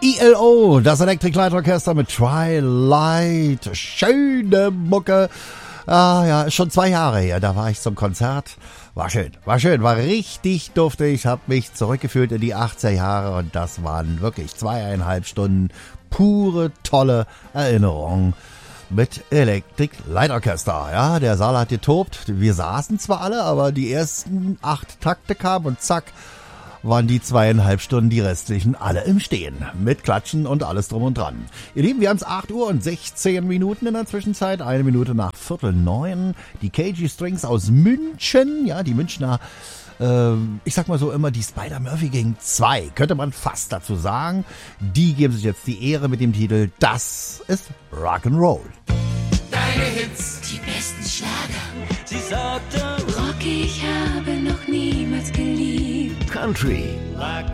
ELO, das Electric Light Orchester mit Twilight. Schöne Mucke. Ah ja, ist schon 2 Jahre her, da war ich zum Konzert. War schön, war richtig duftig. Hab mich zurückgeführt in die 80er Jahre und das waren wirklich 2,5 Stunden pure, tolle Erinnerungen mit Electric Light Orchester. Ja, der Saal hat getobt. Wir saßen zwar alle, aber die ersten 8 Takte kamen und zack, waren die 2,5 Stunden, die restlichen, alle im Stehen. Mit Klatschen und alles drum und dran. Ihr Lieben, wir haben es 8 Uhr und 16 Minuten in der Zwischenzeit. 1 Minute nach 8:45. Die KG Strings aus München. Ja, die Münchner, ich sag mal so immer, die Spider-Murphy Gang 2. Könnte man fast dazu sagen. Die geben sich jetzt die Ehre mit dem Titel Das ist Rock'n'Roll. Deine Hits, Die besten Schlager. sie sagte Rock, ich habe noch niemals geliebt. Country. Rock